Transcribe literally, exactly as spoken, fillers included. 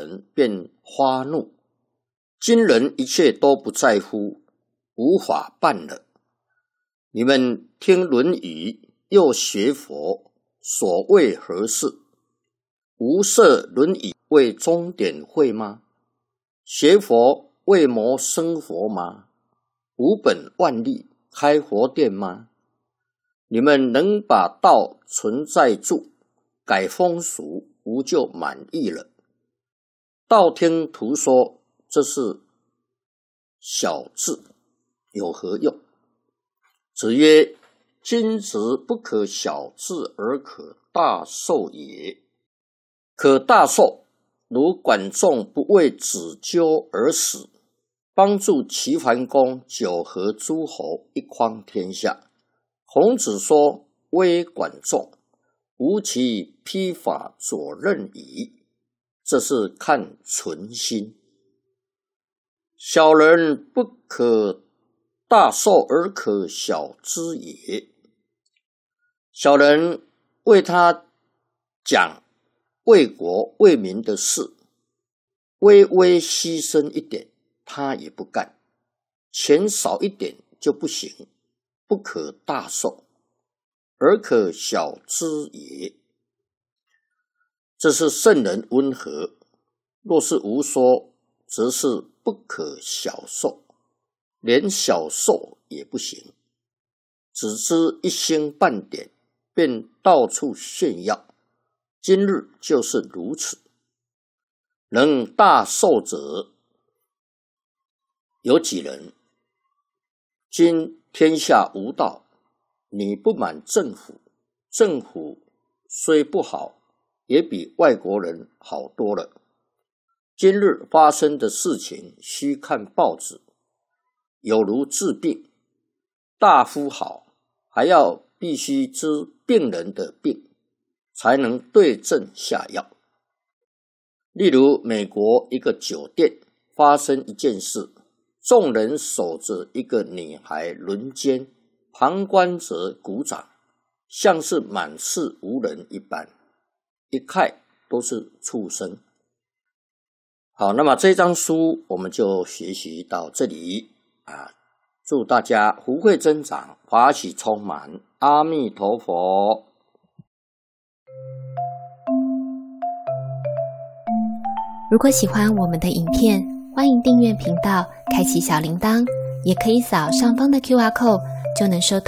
人便发怒，今人一切都不在乎，无法办了。你们听论语又学佛，所谓何事？无设论语为终点会吗？学佛为谋生活吗？无本万利开佛店吗？你们能把道存在住，改风俗，无就满意了。道听途说，这是小智，有何用？子曰：君子不可小智而可大受也。可大受，如管仲不为子纠而死，帮助齐桓公九合诸侯，一匡天下。孔子说：微管仲，吾其披发左衽矣。这是看存心。小人不可大受而可小知也。小人为他讲为国为民的事，微微牺牲一点他也不干，钱少一点就不行，不可大受而可小知也。这是圣人温和，若是无说，则是不可小受，连小受也不行，只知一星半点，便到处炫耀。今日就是如此。能大受者有几人？今天下无道，你不满政府，政府虽不好，也比外国人好多了。今日发生的事情，须看报纸，有如治病，大夫好，还要必须知病人的病，才能对症下药。例如美国一个酒店发生一件事，众人守着一个女孩轮奸，旁观者鼓掌，像是满室无人一般，一看都是畜生。好，那么这张书我们就学习到这里啊！祝大家福慧增长，法喜充满，阿弥陀佛。 如果喜欢我们的影片，欢迎订阅频道，开启小铃铛，也可以扫上方的 Q R code，就能收到